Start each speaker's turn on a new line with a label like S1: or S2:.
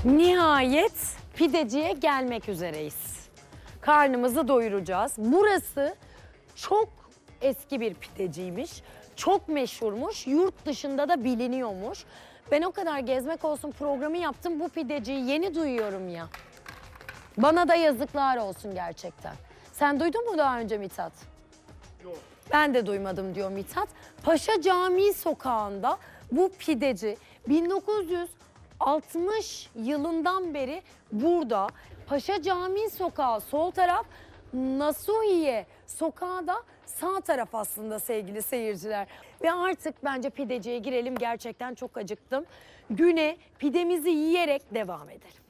S1: Nihayet pideciye gelmek üzereyiz. Karnımızı doyuracağız. Burası çok eski bir pideciymiş. Çok meşhurmuş. Yurt dışında da biliniyormuş. Ben o kadar gezmek olsun programı yaptım. Bu pideciyi yeni duyuyorum ya. Bana da yazıklar olsun gerçekten. Sen duydun mu daha önce Mithat?
S2: Yok.
S1: Ben de duymadım diyor Mithat. Paşa Camii sokağında bu pideci 1960 yılından beri burada. Paşa Camii sokağı sol taraf, Nasuhiye sokağı da sağ taraf aslında sevgili seyirciler. Ve artık bence pideciye girelim, gerçekten çok acıktım. Güne pidemizi yiyerek devam edelim.